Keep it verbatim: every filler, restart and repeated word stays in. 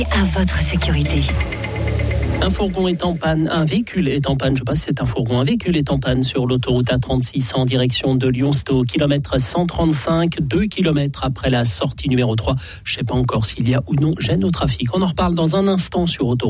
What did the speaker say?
À votre sécurité. Un fourgon est en panne, un véhicule est en panne, je ne sais pas si c'est un fourgon, un véhicule est en panne sur l'autoroute A trente-six en direction de Lyon. C'est au kilomètre cent trente-cinq, deux kilomètres après la sortie numéro trois. Je ne sais pas encore s'il y a ou non gêne au trafic. On en reparle dans un instant sur autoroute.